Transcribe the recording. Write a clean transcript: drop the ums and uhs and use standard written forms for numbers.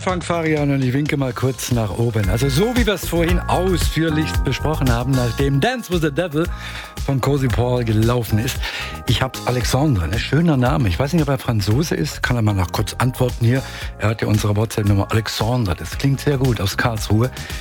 Frank Farian und ich winke mal kurz nach oben. Also so wie wir es vorhin ausführlich besprochen haben, nachdem Dance with the Devil von Cozy Paul gelaufen ist. Ich habe Alexandre, ein schöner Name. Ich weiß nicht, ob er Franzose ist. Kann er mal noch kurz antworten hier. Er hat ja unsere WhatsApp-Nummer Alexandre. Das klingt sehr gut aus Karlsruhe.